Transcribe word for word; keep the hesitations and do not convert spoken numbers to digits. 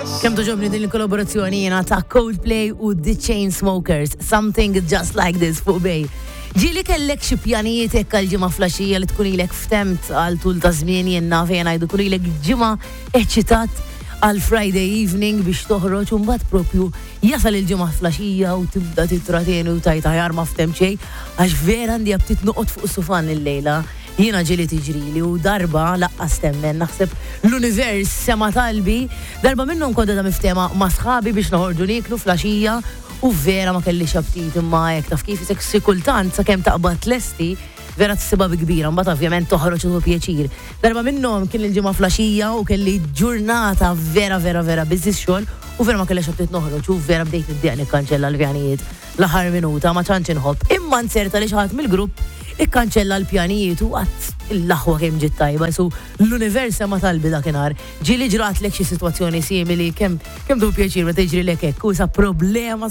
Kemm toġobni din il-kollaborazzjoni jiena ta' Coldplay u The Chainsmokers, Something Just Like This fuq bej. Ġili kellek xi pjanijiet hekk għal-ġimgħa flaxija li tkun ilek ftemt għal tul ta' żmien jenna fejn ngħidu tkun ilek ġimgħa eċċitat għal Friday evening biex toħroġ u mbagħad propju jasal il-ġimgħa flaxija u tibda titrateni u tajta jar ma ftem xejn għax vera għandi btit noqgħod fuq is-sufan il-lejla. Jiena ġili tiġrili u darba laqqas temmen naħseb l-univers sema talbi, darba minnhom kodda ta' miftema ma' sħabi biex noħorġu niklu flaxija u vera ma kellix aptit imma hekk taf kif isek xi kultant sakemm taqbad lesti vera tisiba bi kbira, mbagħad ovvjament toħroġ u pjaċir. Darba minnhom kien il-ġimgħa flaxija u kelli ġurnata vera vera vera biżi xogħol u vera ma kellix aptit noħroġ u vera bdejt niddeq nikkanċella l-pjanijiet l-aħħar minuta ma tantx inħobb. Imma nserta li xi ħadd mill-grupp ikkanċella l-pjanijiet u għat l-laħwa kemm ġiet tajba, su l-univers ma talbi dakinhar. Ġieli ġrat lek xi sitwazzjoni simili kemm kemm tu pjaċir meta jiġri lek hekk u sa problema